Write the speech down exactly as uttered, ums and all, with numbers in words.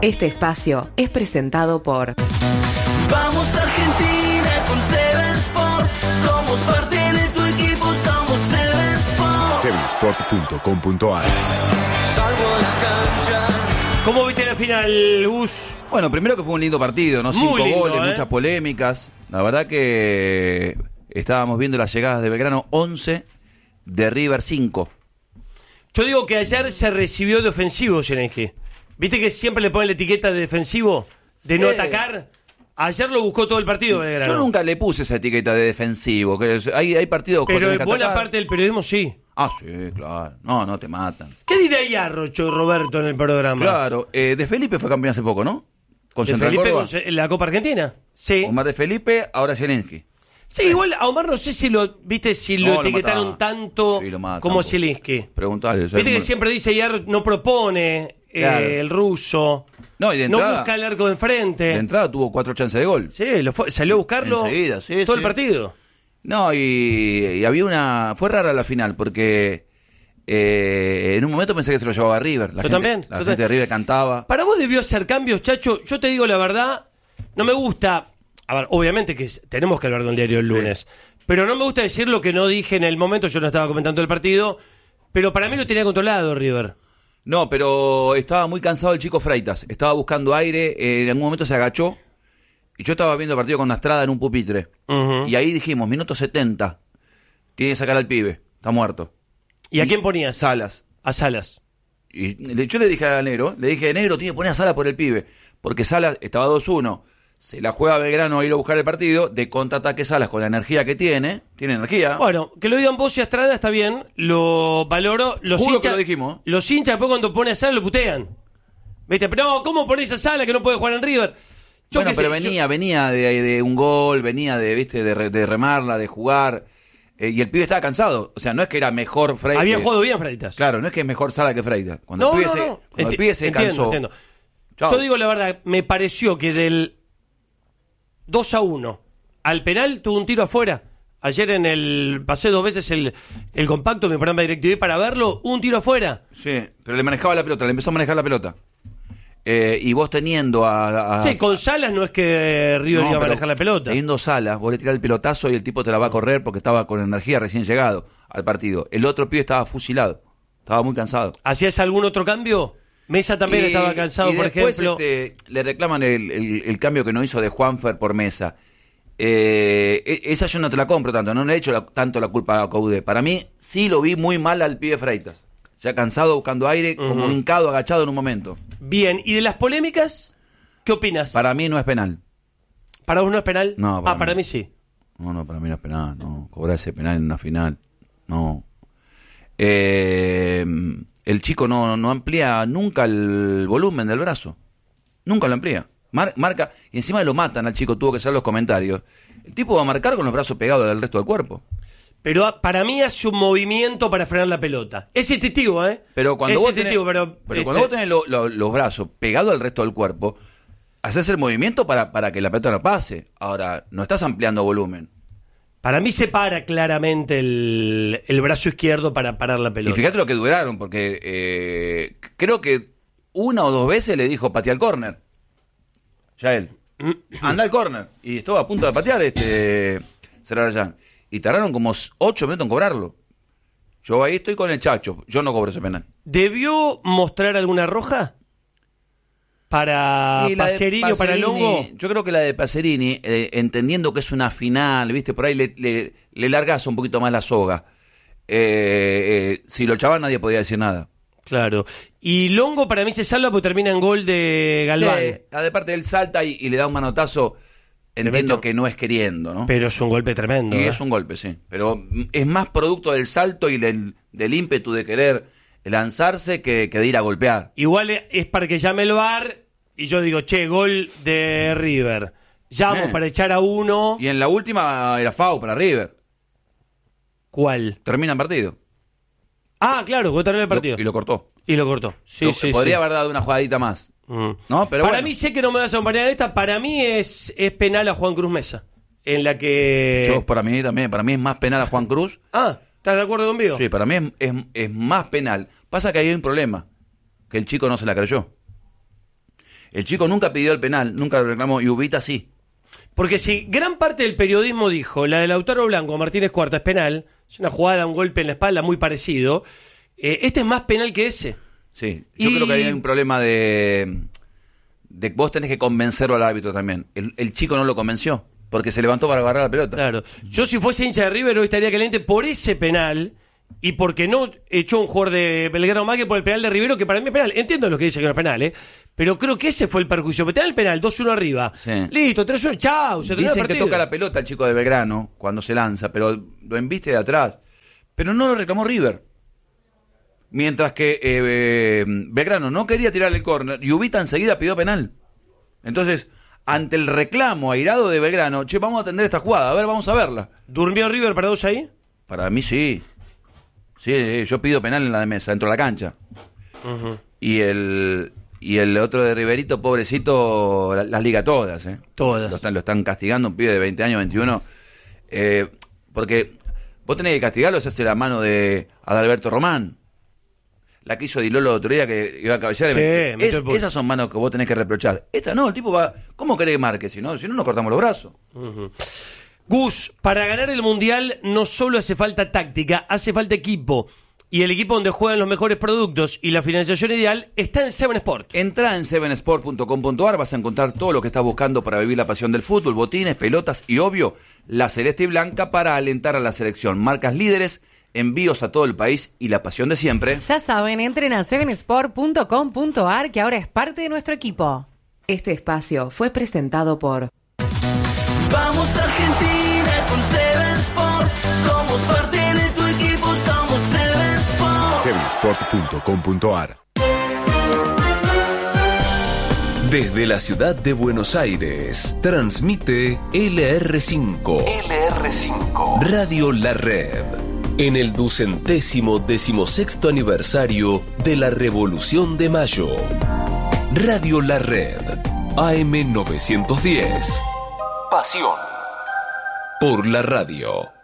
Este espacio es presentado por Vamos Argentina con Seven Sport. Somos parte de tu equipo, somos Seven Sport. seven sport punto com punto a r. Salgo de la cancha. ¿Cómo viste la final, Gus? Bueno, primero que fue un lindo partido, ¿no? Cinco Muy lindo, goles, ¿eh? muchas polémicas. La verdad que estábamos viendo las llegadas de Belgrano once, de River cinco. Yo digo que ayer se recibió de ofensivo, Zelensky. ¿Viste que siempre le ponen la etiqueta de defensivo? De no Sí. atacar. Ayer lo buscó todo el partido, Belgrano. Yo nunca le puse esa etiqueta de defensivo. Que hay, hay partidos que Pero tenés en que buena atacar. parte del periodismo sí. Ah, sí, claro. No, no te matan. ¿Qué dirá Yarrocho, Roberto, en el programa? Claro, eh, de Felipe fue campeón hace poco, ¿no? Con ¿De Central Felipe Córdoba. con ce- la Copa Argentina? Sí. Omar de Felipe, ahora Zelensky. Sí, igual a Omar no sé si lo, viste, si lo No, lo etiquetaron mataban. tanto Sí, lo matan, como pues. Zelensky. Preguntale. o sea, Viste que como- siempre dice Yarro no propone eh, Claro. el ruso. No, y de No entrada, busca el arco de enfrente. de entrada tuvo cuatro chances de gol. Sí, lo fue- salió a buscarlo Enseguida, sí, todo sí. el partido. No, y, y había una... Fue rara la final, porque eh, en un momento pensé que se lo llevaba a River. La Yo gente, también, La yo gente también. de River cantaba. Para vos debió hacer cambios, Chacho. Yo te digo la verdad, no me gusta. A ver, obviamente que es- tenemos que hablar de un diario el lunes. Pero no me gusta decir lo que no dije en el momento. Yo no estaba comentando el partido. Pero para mí lo tenía controlado River. No, pero estaba muy cansado el chico Freitas. Estaba buscando aire, eh, en algún momento se agachó. Y yo estaba viendo el partido con Astrada en un pupitre. Ujú. Y ahí dijimos, minuto setenta. Tiene que sacar al pibe. Está muerto. ¿Y a quién ponías? Salas. A Salas. Y le- yo le dije a Negro, le dije, Negro, tiene que poner a Salas por el pibe. Porque Salas estaba dos uno. Se la juega Belgrano a ir a buscar el partido. De contraataque Salas con la energía que tiene. Tiene energía. Bueno, que lo digan vos y Astrada está bien. Lo valoro. Los Juro que hinchas, lo dijimos. Los hinchas después cuando pone a Salas lo putean. ¿Viste? Pero no, ¿cómo ponés a Salas que no puede jugar en River? Yo Bueno, qué pero sé, venía, yo- venía de, de un gol, venía de, viste, de, re- de remarla, de jugar. Eh, y el pibe estaba cansado. O sea, no es que era mejor Freitas. Había jugado bien Freitas. Claro, no es que es mejor Sala que Freitas. Cuando No, el pibe no, se, no. cuando el Enti- pibe se entiendo, cansó. entiendo. Chau. Yo digo la verdad, me pareció que del dos a uno al penal tuvo un tiro afuera. Ayer en el pasé dos veces el, el compacto, mi programa de DirecTV para verlo, un tiro afuera. Sí, pero le manejaba la pelota, le empezó a manejar la pelota. Eh, y vos teniendo a... a Sí, con Salas no es que River No, iba a pero manejar la pelota. Teniendo Salas, vos le tirás el pelotazo y el tipo te la va a correr porque estaba con energía recién llegado al partido. El otro pibe estaba fusilado, estaba muy cansado. ¿Hacías algún otro cambio? Mesa también Y- estaba cansado, y por después, ejemplo. este, le reclaman el, el- el cambio que no hizo de Juanfer por Mesa. Eh, e- esa yo no te la compro tanto, no le he hecho la- tanto la culpa a Coudet. Para mí sí lo vi muy mal al pibe Freitas. Ya cansado, buscando aire, como Ujú. hincado, agachado en un momento. Bien, ¿y de las polémicas? ¿Qué opinas? Para mí no es penal. ¿Para vos no es penal? No, para ah, para mí. mí sí. No, no, para mí no es penal. No, cobrar ese penal en una final. No. Eh, el chico no, no amplía nunca el volumen del brazo. Nunca lo amplía. Mar- marca, y encima lo matan al chico, tuvo que hacer los comentarios. El tipo va a marcar con los brazos pegados del resto del cuerpo. Pero a- para mí hace un movimiento para frenar la pelota. Es instintivo, ¿eh? Pero cuando es vos tenés, instintivo, pero, pero este, cuando vos tenés lo- lo- los brazos pegados al resto del cuerpo, haces el movimiento para, para que la pelota no pase. Ahora, no estás ampliando volumen. para mí se para claramente el, el brazo izquierdo para parar la Y pelota. fíjate lo que duraron, porque eh, creo que una o dos veces le dijo patea al córner. Ya él. Anda al córner. Y estuvo a punto de patear este Serrayán. Y tardaron como ocho minutos en cobrarlo. Yo ahí estoy con el Chacho. Yo no cobro ese penal. ¿Debió mostrar alguna roja? ¿Para Y la de Pacerini o para Pacerini, Longo? Yo creo que la de Pacerini, eh, entendiendo que es una final, ¿viste? Por ahí le, le, le largas un poquito más la soga. Eh, eh, si lo echaban nadie podía decir nada. Claro. Y Longo para mí se salva porque termina en gol de Galván. Sí, de parte él salta y, y le da un manotazo. Entiendo meto- que no es queriendo, ¿no? Pero es un golpe tremendo. Y ¿eh? es un golpe, sí. Pero es más producto del salto y del, del ímpetu de querer lanzarse que, que de ir a golpear. Igual es para que llame el V A R y yo digo, che, gol de River. Llamo Eh. para echar a uno. Y en la última era F A U para River. ¿Cuál? Termina el partido. Ah, claro, que terminó el partido. Lo- y lo cortó. Y lo cortó. Sí, Lo- sí, podría sí. haber dado una jugadita más. Mm. ¿No? Pero para bueno. mí, sé que no me vas a acompañar en esta, para mí es, es penal a Juan Cruz Mesa. En la que... Yo, para mí también, para mí es más penal a Juan Cruz. Ah, ¿estás de acuerdo conmigo? Sí, para mí es, es, es más penal. Pasa que ahí hay un problema, que el chico no se la creyó. El chico nunca pidió el penal, nunca lo reclamó, y Ubita sí. Porque si gran parte del periodismo dijo, la de Lautaro Blanco a Martínez Cuarta es penal, es una jugada, un golpe en la espalda muy parecido, eh, este es más penal que ese. Sí, yo Y- creo que hay un problema de, de vos tenés que convencerlo al árbitro también. El, el chico no lo convenció, porque se levantó para agarrar la pelota. Claro. Yo si fuese hincha de River hoy estaría caliente por ese penal y porque no echó un jugador de Belgrano más que por el penal de Rivero, que para mí es penal. Entiendo lo que dice que no es penal, ¿eh? Pero creo que ese fue el perjuicio. Pero te da el penal, dos uno arriba. Sí. Listo, tres uno, chao. Se terminó el Dicen que partido. toca la pelota el chico de Belgrano cuando se lanza, pero lo embiste de atrás. Pero no lo reclamó River. Mientras que eh, eh, Belgrano no quería tirar el córner y Ubita enseguida pidió penal. Entonces, ante el reclamo airado de Belgrano, che, vamos a atender esta jugada, a ver, vamos a verla. ¿Durmió River para dos ahí? Para mí sí. Sí, eh, yo pido penal en la de mesa, dentro de la cancha. Y el y el otro de Riverito, pobrecito, la- las liga todas, ¿eh? Todas. Lo están, lo están castigando, un pibe de veinte años, veintiuno. Eh, porque vos tenés que castigarlo, se hace la mano de Adalberto Román. La que hizo Di Lolo el otro día que iba a cabecear. Sí, Es- metió el pulso. esas son manos que vos tenés que reprochar. Esta no, el tipo va... ¿Cómo querés que marque? Si no, si no nos cortamos los brazos. Gus, para ganar el Mundial no solo hace falta táctica, hace falta equipo. Y el equipo donde juegan los mejores productos y la financiación ideal está en Seven Sport. Entrá en seven sport punto com punto a r, vas a encontrar todo lo que estás buscando para vivir la pasión del fútbol, botines, pelotas y, obvio, la celeste y blanca para alentar a la selección. Marcas líderes, envíos a todo el país y la pasión de siempre. Ya saben, entren a seven sport punto com punto a r que ahora es parte de nuestro equipo. Este espacio fue presentado por Vamos Argentina con Seven Sport. Somos parte de tu equipo, somos Seven Sport. seven sport punto com punto a r. Desde la ciudad de Buenos Aires, transmite L R cinco. L R cinco. Radio La Red. En el ducentésimo decimosexto aniversario de la Revolución de Mayo. Radio La Red. A M novecientos diez. Pasión por la radio.